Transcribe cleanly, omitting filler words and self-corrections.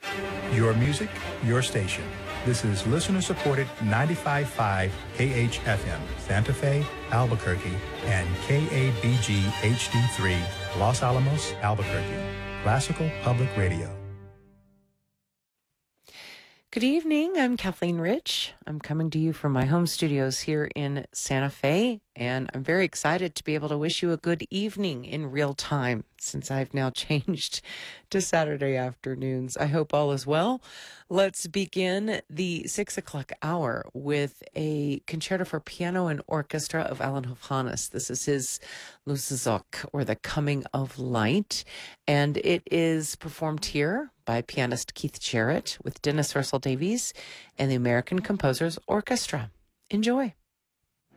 Your music, your station. This is listener-supported 95.5 KHFM, Santa Fe, Albuquerque, and KABG HD3, Los Alamos, Albuquerque. Classical Public Radio. Good evening. I'm Kathleen Rich. I'm coming to you from my home studios here in Santa Fe, and I'm very excited to be able to wish you a good evening in real time since I've now changed to Saturday afternoons. I hope all is well. Let's begin the 6 o'clock hour with a concerto for piano and orchestra of Alan Hofhannes. This is his Luzzasok, or The Coming of Light, and it is performed here by pianist Keith Jarrett with Dennis Russell Davies and the American Composers Orchestra. Enjoy.